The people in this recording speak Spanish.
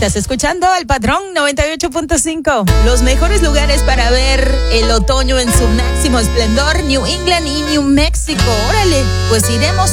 Estás escuchando al Patrón 98.5. Los mejores lugares para ver el otoño en su máximo esplendor, New England y New Mexico. Órale, pues iremos